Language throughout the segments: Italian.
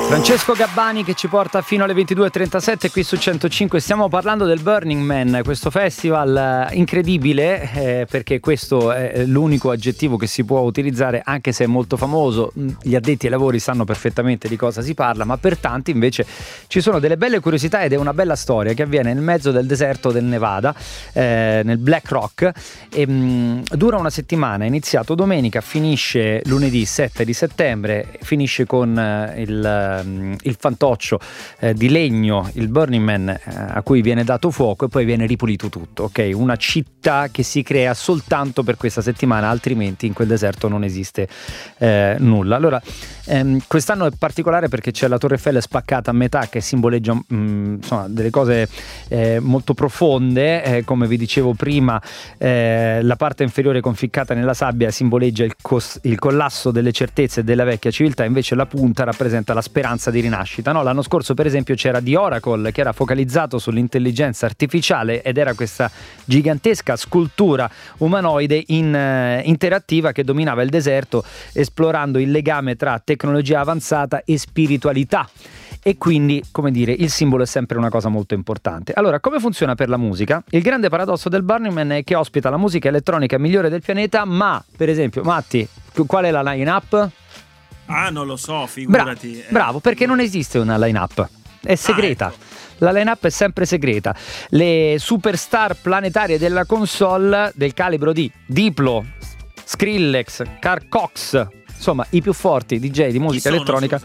Francesco Gabbani che ci porta fino alle 22.37 qui su 105. Stiamo parlando del Burning Man, questo festival incredibile, perché questo è l'unico aggettivo che si può utilizzare, anche se è molto famoso. Gli addetti ai lavori sanno perfettamente di cosa si parla, ma per tanti invece ci sono delle belle curiosità ed è una bella storia che avviene nel mezzo del deserto del Nevada, nel Black Rock, e dura una settimana. È iniziato domenica, finisce lunedì 7 di settembre, finisce con il fantoccio di legno, il Burning Man, a cui viene dato fuoco e poi viene ripulito tutto, ok? Una città che si crea soltanto per questa settimana, altrimenti in quel deserto non esiste nulla. Allora, quest'anno è particolare perché c'è la Torre Eiffel spaccata a metà, che simboleggia insomma delle cose molto profonde, come vi dicevo prima. La parte inferiore conficcata nella sabbia simboleggia il collasso delle certezze della vecchia civiltà, invece la punta rappresenta la speranza di rinascita, no? L'anno scorso per esempio c'era The Oracle, che era focalizzato sull'intelligenza artificiale ed era questa gigantesca scultura umanoide interattiva che dominava il deserto, esplorando il legame tra tecnologia avanzata e spiritualità. E quindi, come dire, il simbolo è sempre una cosa molto importante. Allora, come funziona per la musica? Il grande paradosso del Burning Man è che ospita la musica elettronica migliore del pianeta, ma, per esempio, Matti, qual è la line-up? Ah, non lo so, figurati. Bravo, perché non esiste una line-up, è segreta. Ecco. La line-up è sempre segreta. Le superstar planetarie della console, del calibro di Diplo, Skrillex, Carl Cox, insomma i più forti DJ di musica elettronica.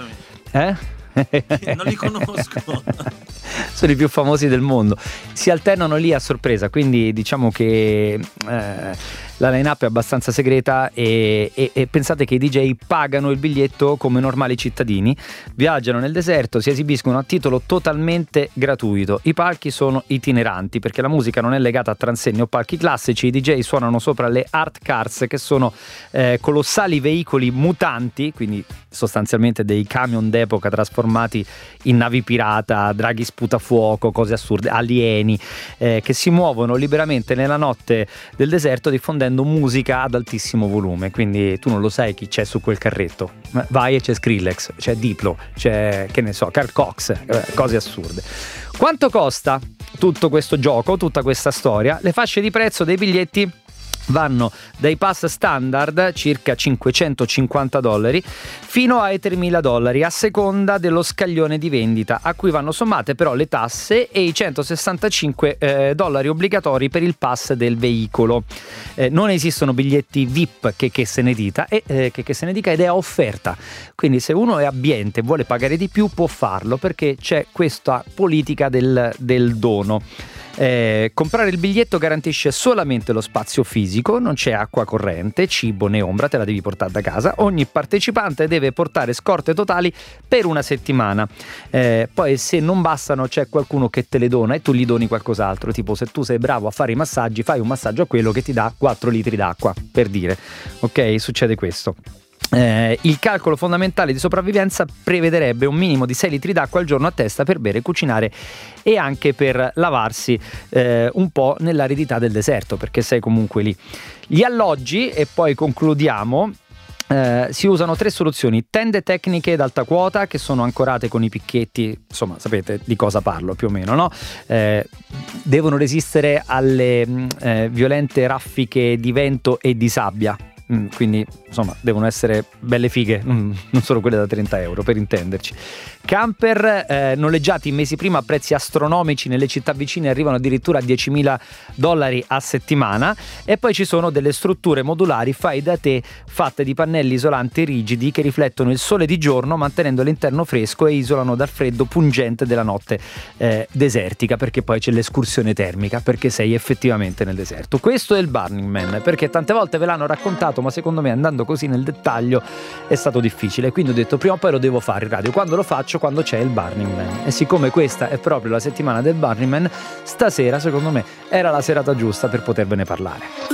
Non li conosco. Sono i più famosi del mondo, si alternano lì a sorpresa, quindi diciamo che la line-up è abbastanza segreta e pensate che i DJ pagano il biglietto come normali cittadini, viaggiano nel deserto, si esibiscono a titolo totalmente gratuito. I palchi sono itineranti perché la musica non è legata a transenne o palchi classici. I DJ suonano sopra le art cars, che sono colossali veicoli mutanti, quindi sostanzialmente dei camion d'epoca trasformati in navi pirata, draghi sputafuoco, cose assurde, alieni, che si muovono liberamente nella notte del deserto diffondendo musica ad altissimo volume. Quindi tu non lo sai chi c'è su quel carretto, vai e c'è Skrillex, c'è Diplo, c'è, che ne so, Carl Cox, cose assurde. Quanto costa tutto questo gioco, tutta questa storia? Le fasce di prezzo dei biglietti vanno dai pass standard, circa $550, fino ai $3.000 a seconda dello scaglione di vendita, a cui vanno sommate però le tasse e i $165 obbligatori per il pass del veicolo. Non esistono biglietti VIP che se ne dica, ed è a offerta, quindi se uno è abbiente e vuole pagare di più può farlo, perché c'è questa politica del dono. Comprare il biglietto garantisce solamente lo spazio fisico, non c'è acqua corrente, cibo né ombra, te la devi portare da casa. Ogni partecipante deve portare scorte totali per una settimana, poi se non bastano c'è qualcuno che te le dona e tu gli doni qualcos'altro, tipo se tu sei bravo a fare i massaggi fai un massaggio a quello che ti dà 4 litri d'acqua, per dire, ok? Succede questo. Il calcolo fondamentale di sopravvivenza prevederebbe un minimo di 6 litri d'acqua al giorno a testa per bere, cucinare e anche per lavarsi un po' nell'aridità del deserto, perché sei comunque lì. Gli alloggi, e poi concludiamo, si usano 3 soluzioni: tende tecniche d'alta quota che sono ancorate con i picchetti, insomma sapete di cosa parlo più o meno, no? Devono resistere alle violente raffiche di vento e di sabbia, quindi insomma devono essere belle fighe, non solo quelle da €30, per intenderci. Camper noleggiati mesi prima a prezzi astronomici nelle città vicine, arrivano addirittura a $10.000 a settimana. E poi ci sono delle strutture modulari fai da te fatte di pannelli isolanti rigidi che riflettono il sole di giorno mantenendo l'interno fresco e isolano dal freddo pungente della notte desertica, perché poi c'è l'escursione termica, perché sei effettivamente nel deserto. Questo è il Burning Man, perché tante volte ve l'hanno raccontato, ma secondo me andando così nel dettaglio è stato difficile, quindi ho detto prima o poi lo devo fare in radio. Quando lo faccio? Quando c'è il Burning Man. E siccome questa è proprio la settimana del Burning Man, stasera secondo me era la serata giusta per potervene parlare.